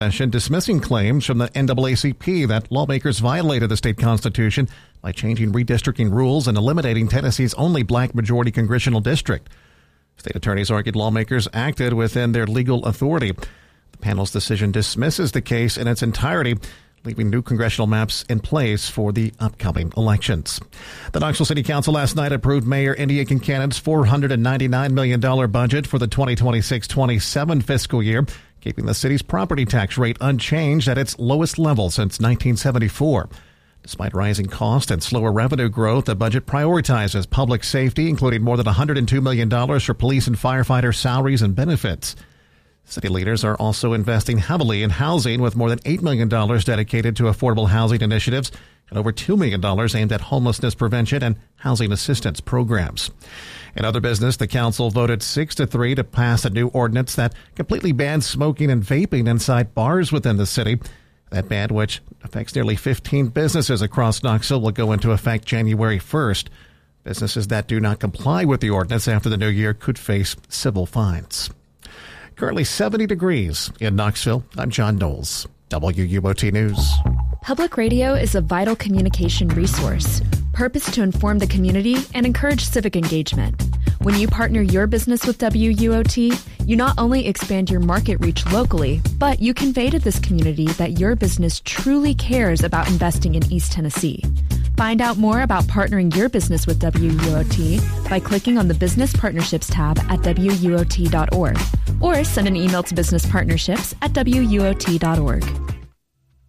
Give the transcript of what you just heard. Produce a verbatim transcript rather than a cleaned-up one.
session dismissing claims from the N double A C P that lawmakers violated the state constitution by changing redistricting rules and eliminating Tennessee's only black majority congressional district. State attorneys argued lawmakers acted within their legal authority. The panel's decision dismisses the case in its entirety, leaving new congressional maps in place for the upcoming elections. The Knoxville City Council last night approved Mayor India Kincannon's four hundred ninety-nine million dollars budget for the twenty twenty-six twenty-seven fiscal year, keeping the city's property tax rate unchanged at its lowest level since nineteen seventy-four. Despite rising cost and slower revenue growth, the budget prioritizes public safety, including more than one hundred two million dollars for police and firefighter salaries and benefits. City leaders are also investing heavily in housing, with more than eight million dollars dedicated to affordable housing initiatives and over two million dollars aimed at homelessness prevention and housing assistance programs. In other business, the council voted six to three to pass a new ordinance that completely bans smoking and vaping inside bars within the city. That ban, which affects nearly fifteen businesses across Knoxville, will go into effect January first. Businesses that do not comply with the ordinance after the new year could face civil fines. Currently seventy degrees in Knoxville. I'm John Knowles, W U O T News. Public radio is a vital communication resource, purposed to inform the community and encourage civic engagement. When you partner your business with W U O T, you not only expand your market reach locally, but you convey to this community that your business truly cares about investing in East Tennessee. Find out more about partnering your business with W U O T by clicking on the Business Partnerships tab at W U O T dot org or send an email to business partnerships at W U O T dot org.